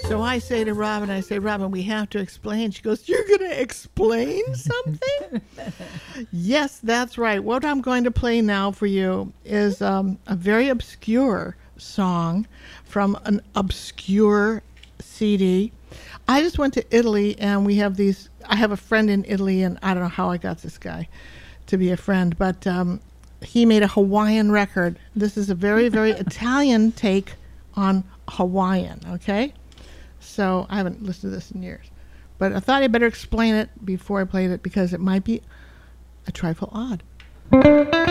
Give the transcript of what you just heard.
So I say to Robin, Robin, we have to explain. She goes, you're going to explain something? Yes, that's right. What I'm going to play now for you is a very obscure song from an obscure CD. I just went to Italy, and I have a friend in Italy, and I don't know how I got this guy to be a friend, but he made a Hawaiian record. This is a very, very Italian take on Hawaiian, okay? So I haven't listened to this in years. But I thought I'd better explain it before I played it because it might be a trifle odd.